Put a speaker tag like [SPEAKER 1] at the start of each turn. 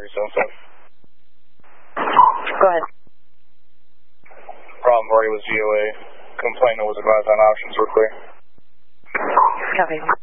[SPEAKER 1] Go ahead.
[SPEAKER 2] Problem party was GOA. Complainant was advised on options were clear.
[SPEAKER 1] Copy.